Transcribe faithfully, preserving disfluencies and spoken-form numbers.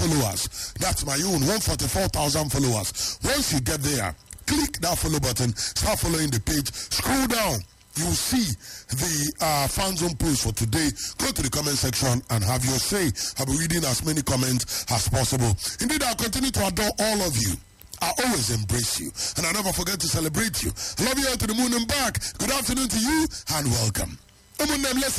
followers. That's my own, one hundred forty-four thousand followers. Once you get there, click that follow button, start following the page, scroll down. You'll see the uh, fan zone post for today. Go to the comment section and have your say. I'll be reading as many comments as possible. Indeed, I'll continue to adore all of you. I always embrace you, and I never forget to celebrate you. I love you all to the moon and back. Good afternoon to you, and welcome.